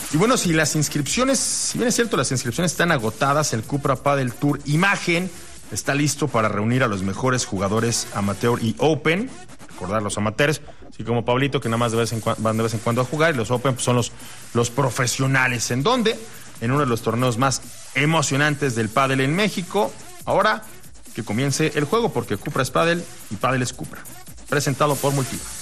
Y bueno, si bien es cierto, las inscripciones están agotadas, el Cupra Padel Tour Imagen está listo para reunir a los mejores jugadores amateur y open. Recordar los amateurs, así como Pablito, que nada más van de vez en cuando a jugar, y los open pues, son los profesionales. ¿En dónde? En uno de los torneos más emocionantes del pádel en México. Ahora que comience el juego, porque Cupra es pádel y pádel es Cupra. Presentado por Multiva.